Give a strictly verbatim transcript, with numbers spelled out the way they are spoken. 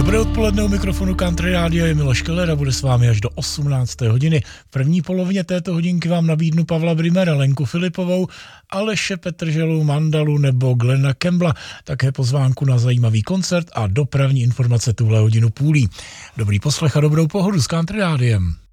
Dobré odpoledne, u mikrofonu Country Rádia je Miloš Keller a bude s vámi až do osmnácté hodiny. V první polovině této hodinky vám nabídnu Pavla Brimera, Lenku Filipovou, Aleše Petrželu, Mandalu nebo Glena Campbella, také pozvánku na zajímavý koncert a dopravní informace tuhle hodinu půlí. Dobrý poslech a dobrou pohodu s Country Rádiem.